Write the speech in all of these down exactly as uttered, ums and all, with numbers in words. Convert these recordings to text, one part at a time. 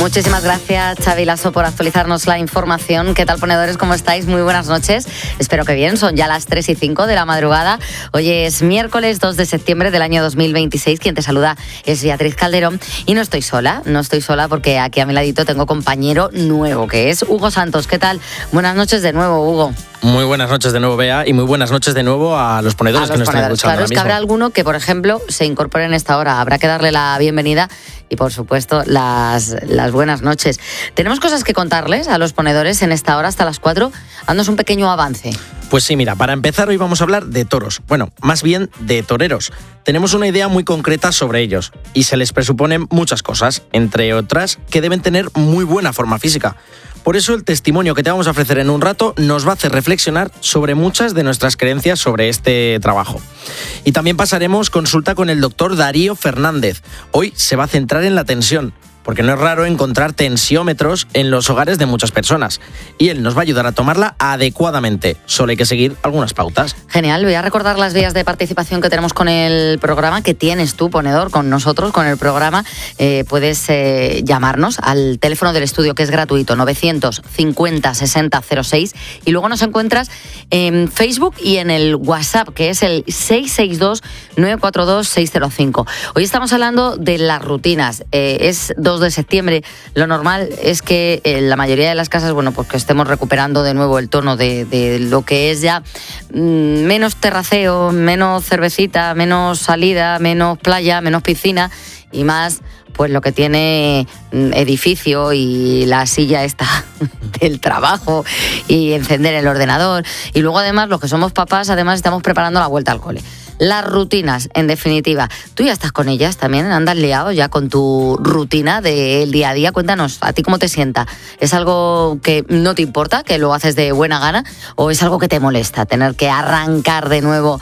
Muchísimas gracias, Xavi Lasso, por actualizarnos la información. ¿Qué tal, ponedores? ¿Cómo estáis? Muy buenas noches. Espero que bien. Son ya las tres y cinco de la madrugada. Hoy es miércoles dos de septiembre del año dos mil veintiséis. Quien te saluda es Beatriz Calderón. Y no estoy sola. No estoy sola porque aquí a mi ladito tengo compañero nuevo, que es Hugo Santos. ¿Qué tal? Buenas noches de nuevo, Hugo. Muy buenas noches de nuevo, Bea, y muy buenas noches de nuevo a los ponedores a los que nos ponedores. están escuchando. Claro, es que habrá alguno que, por ejemplo, se incorpore en esta hora. Habrá que darle la bienvenida y, por supuesto, las, las buenas noches. Tenemos cosas que contarles a los ponedores en esta hora hasta las cuatro. Haznos un pequeño avance. Pues sí, mira, para empezar hoy vamos a hablar de toros. Bueno, más bien de toreros. Tenemos una idea muy concreta sobre ellos y se les presuponen muchas cosas, entre otras que deben tener muy buena forma física. Por eso el testimonio que te vamos a ofrecer en un rato nos va a hacer reflexionar sobre muchas de nuestras creencias sobre este trabajo. Y también pasaremos consulta con el doctor Darío Fernández. Hoy se va a centrar en la tensión, porque no es raro encontrar tensiómetros en los hogares de muchas personas. Y él nos va a ayudar a tomarla adecuadamente. Solo hay que seguir algunas pautas. Genial, voy a recordar las vías de participación que tenemos con el programa, que tienes tú, ponedor, con nosotros, con el programa. Eh, puedes eh, llamarnos al teléfono del estudio, que es gratuito, novecientos cincuenta sesenta cero seis. Y luego nos encuentras en Facebook y en el WhatsApp, que es el seis seis dos nueve cuatro dos seis cero cinco. Hoy estamos hablando de las rutinas. Eh, es dos de septiembre, lo normal es que en la mayoría de las casas, bueno, pues que estemos recuperando de nuevo el tono de, de lo que es ya mmm, menos terraceo, menos cervecita, menos salida, menos playa, menos piscina y más pues lo que tiene edificio y la silla esta del trabajo y encender el ordenador. Y luego además los que somos papás además estamos preparando la vuelta al cole. Las rutinas, en definitiva. ¿Tú ya estás con ellas también? ¿Andas liado ya con tu rutina del día a día? Cuéntanos, ¿a ti cómo te sienta? ¿Es algo que no te importa, que lo haces de buena gana? ¿O es algo que te molesta, tener que arrancar de nuevo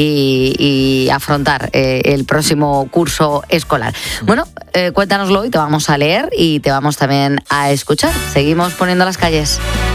y, y afrontar eh, el próximo curso escolar? Bueno, eh, cuéntanoslo y te vamos a leer y te vamos también a escuchar. Seguimos poniendo las calles.